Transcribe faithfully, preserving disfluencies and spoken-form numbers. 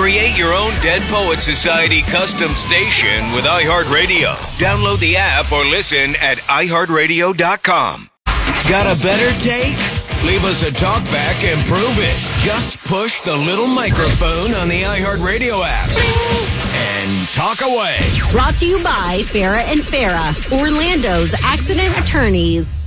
Create your own Dead Poet Society custom station with iHeartRadio. Download the app or listen at i heart radio dot com. Got a better take? Leave us a talkback and prove it. Just push the little microphone on the iHeartRadio app and talk away. Brought to you by Farah and Farah, Orlando's accident attorneys.